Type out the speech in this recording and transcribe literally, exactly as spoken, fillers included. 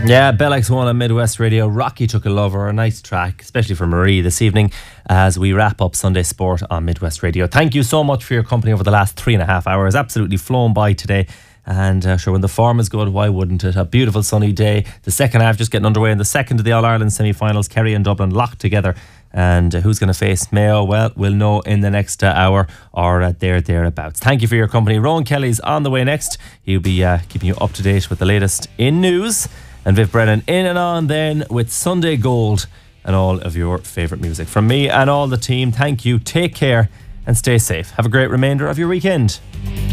Yeah, Bell X one on Midwest Radio. Rocky Took a Lover, a nice track, especially for Marie this evening as we wrap up Sunday Sport on Midwest Radio. Thank you so much for your company over the last three and a half hours. Absolutely flown by today. And uh, sure, when the form is good, why wouldn't it? A beautiful sunny day. The second half just getting underway in the second of the All-Ireland semi-finals. Kerry and Dublin locked together. And uh, who's going to face Mayo? Well, we'll know in the next uh, hour or uh, there, thereabouts. Thank you for your company. Rowan Kelly's on the way next. He'll be uh, keeping you up to date with the latest in news. And Viv Brennan in and on then with Sunday Gold and all of your favourite music. From me and all the team, thank you, take care and stay safe. Have a great remainder of your weekend.